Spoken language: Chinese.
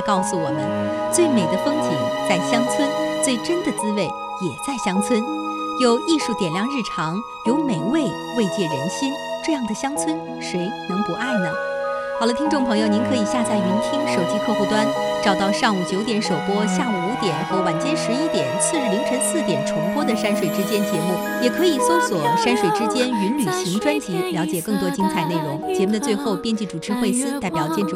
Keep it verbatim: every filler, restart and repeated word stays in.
告诉我们，最美的风景在乡村，最真的滋味也在乡村。有艺术点亮日常，有美味慰藉人心，这样的乡村谁能不爱呢？好了，听众朋友，您可以下载云听手机客户端，找到上午九点首播、下午五点和晚间十一点、次日凌晨四点重播的《山水之间》节目，也可以搜索《山水之间云旅行》专辑，了解更多精彩内容。节目的最后，编辑主持惠思代表监制